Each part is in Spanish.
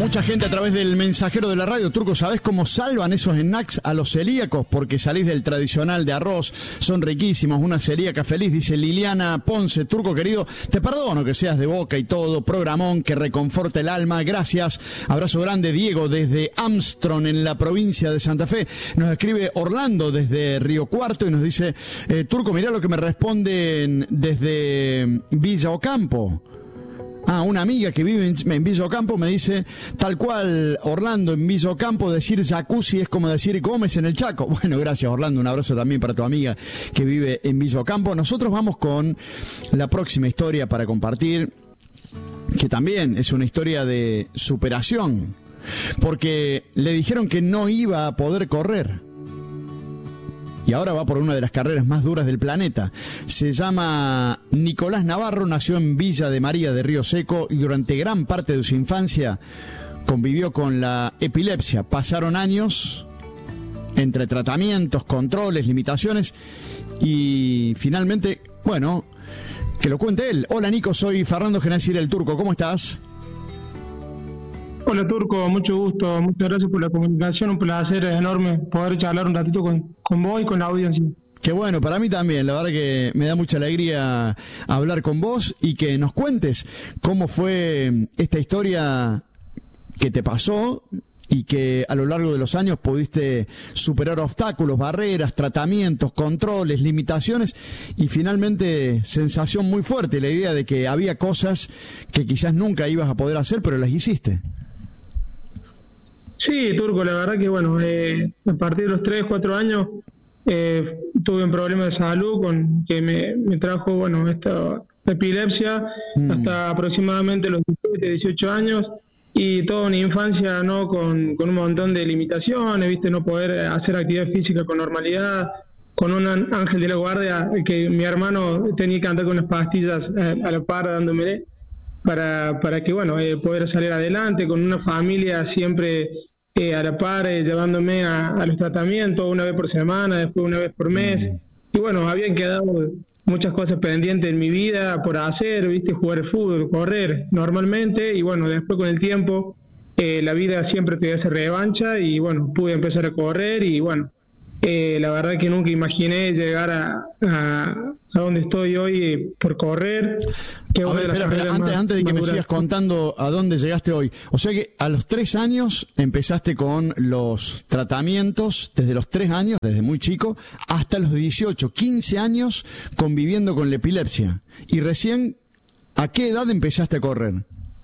Mucha gente a través del mensajero de la radio. Turco, ¿sabés cómo salvan esos snacks a los celíacos? Porque salís del tradicional de arroz, son riquísimos, una celíaca feliz, dice Liliana Ponce. Turco querido, te perdono que seas de Boca y todo, programón que reconforta el alma, gracias. Abrazo grande, Diego, desde Armstrong, en la provincia de Santa Fe. Nos escribe Orlando desde Río Cuarto y nos dice, Turco, mirá lo que me responden desde Villa Ocampo. Una amiga que vive en Villa Ocampo me dice, tal cual, Orlando, en Villa Ocampo decir jacuzzi es como decir Gómez en el Chaco. Bueno, gracias, Orlando, un abrazo también para tu amiga que vive en Villa Ocampo. Nosotros vamos con la próxima historia para compartir, que también es una historia de superación, porque le dijeron que no iba a poder correr. Y ahora va por una de las carreras más duras del planeta. Se llama Nicolás Navarro, nació en Villa de María de Río Seco y durante gran parte de su infancia convivió con la epilepsia. Pasaron años entre tratamientos, controles, limitaciones y finalmente, bueno, que lo cuente él. Hola Nico, soy Fernando Genacir, el Turco, ¿cómo estás? Hola Turco, mucho gusto, muchas gracias por la comunicación, un placer enorme poder charlar un ratito con vos y con la audiencia. Qué bueno, para mí también, la verdad que me da mucha alegría hablar con vos y que nos cuentes cómo fue esta historia que te pasó y que a lo largo de los años pudiste superar obstáculos, barreras, tratamientos, controles, limitaciones y finalmente sensación muy fuerte, la idea de que había cosas que quizás nunca ibas a poder hacer, pero las hiciste. Sí, Turco, la verdad que bueno, a partir de los 3, 4 años tuve un problema de salud con que me trajo, bueno, esta epilepsia hasta aproximadamente los 17, 18 años y toda una infancia, ¿no? Con un montón de limitaciones, ¿viste? No poder hacer actividad física con normalidad, con un ángel de la guardia que mi hermano tenía que andar con unas pastillas a la par dándome para que, bueno, poder salir adelante, con una familia siempre a la par, llevándome a los tratamientos una vez por semana, después una vez por mes. Y bueno, habían quedado muchas cosas pendientes en mi vida por hacer, viste, jugar al fútbol, correr normalmente. Y bueno, después con el tiempo, la vida siempre te hace revancha y bueno, pude empezar a correr y bueno, la verdad que nunca imaginé llegar a donde estoy hoy por correr. A ver, espera, antes de que me sigas contando a dónde llegaste hoy. O sea que a los 3 años empezaste con los tratamientos, desde los 3 años, desde muy chico, hasta los 18, 15 años conviviendo con la epilepsia. Y recién, ¿a qué edad empezaste a correr?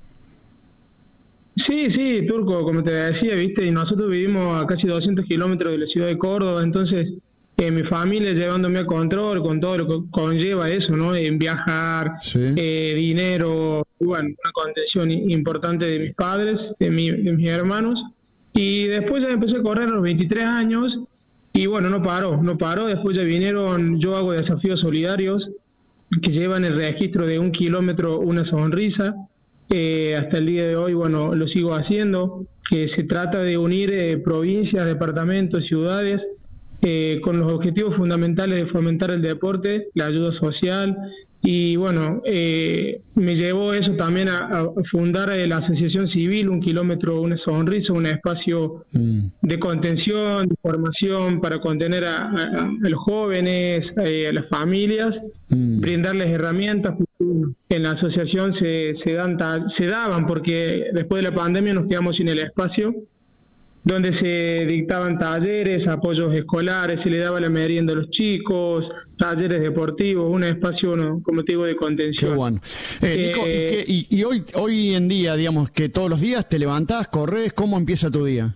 Sí, Turco, como te decía, viste, y nosotros vivimos a casi 200 kilómetros de la ciudad de Córdoba, entonces mi familia llevándome a control con todo lo que conlleva eso, ¿no? En viajar, sí. Dinero, bueno, una contención importante de mis padres, de mis hermanos, y después ya empecé a correr a los 23 años, y bueno, no paró, después ya vinieron, yo hago desafíos solidarios, que llevan el registro de 1 kilómetro una sonrisa, hasta el día de hoy, bueno, lo sigo haciendo, que se trata de unir provincias, departamentos, ciudades, con los objetivos fundamentales de fomentar el deporte, la ayuda social, y bueno, me llevó eso también a fundar la asociación civil 1 kilómetro una sonrisa, un espacio de contención, de formación para contener a los jóvenes, a las familias, brindarles herramientas. En la asociación se daban, porque después de la pandemia nos quedamos sin el espacio, donde se dictaban talleres, apoyos escolares, se le daba la merienda a los chicos, talleres deportivos, un espacio, ¿no?, como te digo, de contención. Qué bueno. Nico, y hoy en día, digamos, que todos los días te levantás, corres, ¿cómo empieza tu día?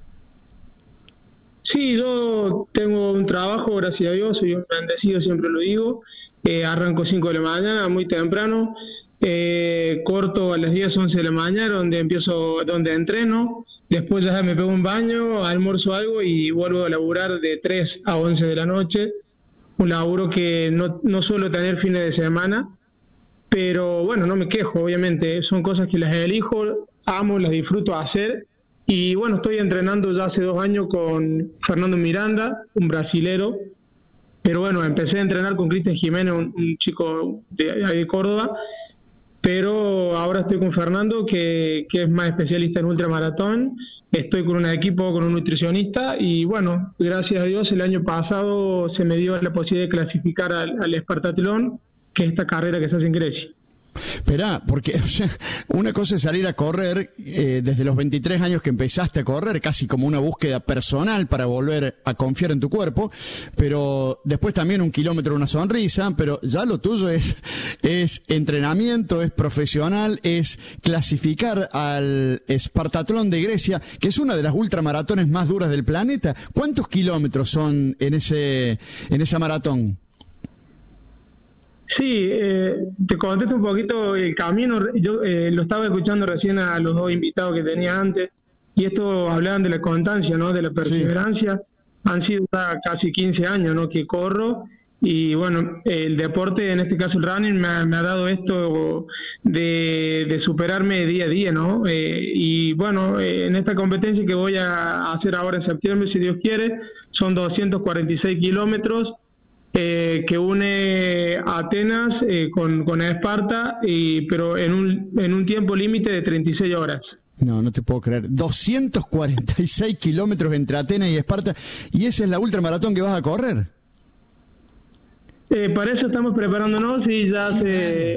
Sí, yo tengo un trabajo, gracias a Dios, soy un bendecido, siempre lo digo. Arranco 5 de la mañana, muy temprano, corto a las 10, 11 de la mañana, donde entreno. Después ya me pego un baño, almuerzo algo y vuelvo a laburar de 3 a 11 de la noche. Un laburo que no suelo tener fines de semana, pero bueno, no me quejo, obviamente. Son cosas que las elijo, amo, las disfruto hacer. Y bueno, estoy entrenando ya hace 2 años con Fernando Miranda, un brasilero. Pero bueno, empecé a entrenar con Cristian Jiménez, un chico de Córdoba. pero ahora estoy con Fernando, que es más especialista en ultramaratón. Estoy con un equipo, con un nutricionista, y bueno, gracias a Dios el año pasado se me dio la posibilidad de clasificar al Espartatlón, que es esta carrera que se hace en Grecia. Esperá, porque o sea, una cosa es salir a correr desde los 23 años que empezaste a correr, casi como una búsqueda personal para volver a confiar en tu cuerpo, pero después también 1 kilómetro, una sonrisa, pero ya lo tuyo es entrenamiento, es profesional, es clasificar al Espartatlón de Grecia, que es una de las ultramaratones más duras del planeta. ¿Cuántos kilómetros son en esa maratón? Sí, te contesto un poquito el camino. Yo lo estaba escuchando recién a los dos invitados que tenía antes, y esto hablaban de la constancia, ¿no? De la perseverancia. Sí. Han sido casi 15 años, ¿no? Que corro, y bueno, el deporte, en este caso el running, me ha dado esto de superarme día a día, ¿no? Y bueno, en esta competencia que voy a hacer ahora en septiembre, si Dios quiere, son 246 kilómetros. Que une Atenas con Esparta, pero en un tiempo límite de 36 horas. No te puedo creer. 246 kilómetros entre Atenas y Esparta, ¿y esa es la ultramaratón que vas a correr? Para eso estamos preparándonos, y ya hace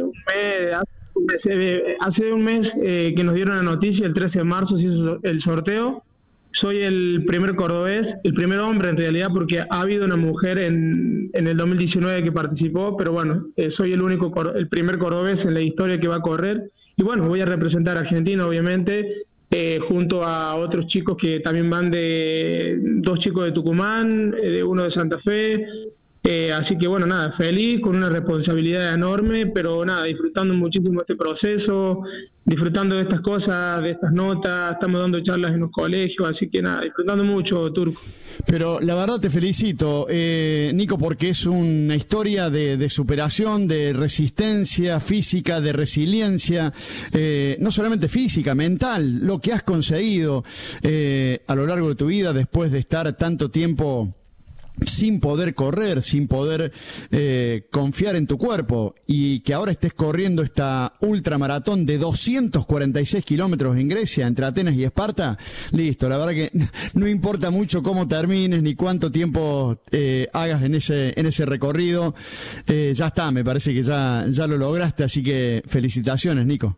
un mes que nos dieron la noticia. El 13 de marzo se hizo el sorteo. Soy el primer cordobés, el primer hombre en realidad, porque ha habido una mujer en el 2019 que participó, pero bueno, soy el primer cordobés en la historia que va a correr. Y bueno, voy a representar a Argentina, obviamente, junto a otros chicos que también van 2 chicos de Tucumán, uno de Santa Fe. Así que bueno, nada, feliz, con una responsabilidad enorme, pero nada, disfrutando muchísimo este proceso, disfrutando de estas cosas, de estas notas. Estamos dando charlas en los colegios, así que nada, disfrutando mucho, Turco. Pero la verdad te felicito, Nico, porque es una historia de superación, de resistencia física, de resiliencia, no solamente física, mental, lo que has conseguido a lo largo de tu vida después de estar tanto tiempo sin poder correr, sin poder confiar en tu cuerpo, y que ahora estés corriendo esta ultramaratón de 246 kilómetros en Grecia, entre Atenas y Esparta. Listo, la verdad que no importa mucho cómo termines ni cuánto tiempo hagas en ese recorrido, ya está, me parece que ya lo lograste, así que felicitaciones, Nico.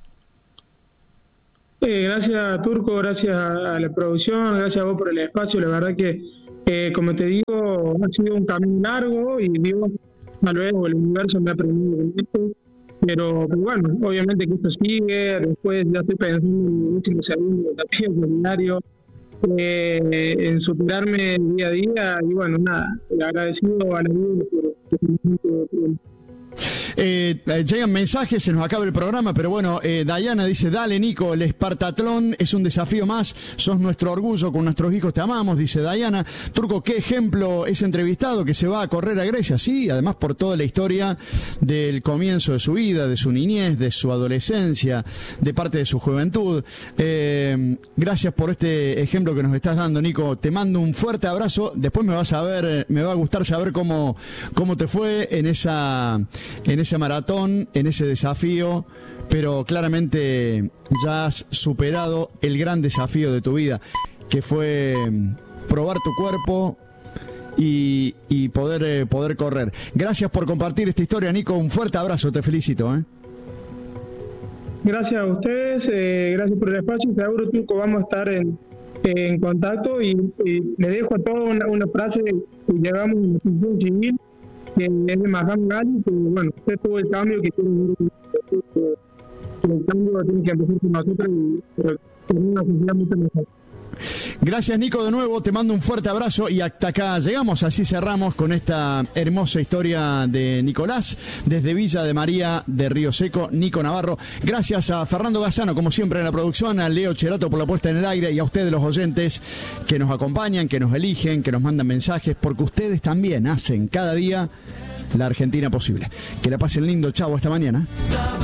Gracias, Turco, gracias a la producción, gracias a vos por el espacio. La verdad que como te digo, ha sido un camino largo, y Dios, tal vez, o el universo me ha aprendido con esto, pero bueno, obviamente que esto sigue. Después ya estoy pensando en el último segundo del seminario, en superarme día a día, y bueno, nada, agradecido a la vida por llegan mensajes, se nos acaba el programa, pero bueno, Dayana dice: dale, Nico, el Espartatlón es un desafío más, sos nuestro orgullo, con nuestros hijos te amamos, dice Dayana. Turco, qué ejemplo ese entrevistado que se va a correr a Grecia, sí, además por toda la historia del comienzo de su vida, de su niñez, de su adolescencia, de parte de su juventud. Gracias por este ejemplo que nos estás dando, Nico, te mando un fuerte abrazo. Después me va a gustar saber cómo te fue en ese maratón, en ese desafío, pero claramente ya has superado el gran desafío de tu vida, que fue probar tu cuerpo y poder correr. Gracias por compartir esta historia, Nico, un fuerte abrazo, te felicito. Gracias a ustedes, gracias por el espacio. Seguro, Turco, vamos a estar en contacto, y le dejo a todos una frase que llevamos en la función civil, que es de Mahatma Gandhi, que bueno, usted tuvo el cambio que tiene el cambio tiene que empezar con nosotros, y tener una sociedad mucho mejor. Gracias, Nico, de nuevo, te mando un fuerte abrazo, y hasta acá llegamos, así cerramos con esta hermosa historia de Nicolás, desde Villa de María de Río Seco, Nico Navarro. Gracias a Fernando Gazzano, como siempre en la producción, a Leo Cherato por la puesta en el aire, y a ustedes, los oyentes, que nos acompañan, que nos eligen, que nos mandan mensajes, porque ustedes también hacen cada día la Argentina posible. Que la pasen lindo, chavo, hasta mañana.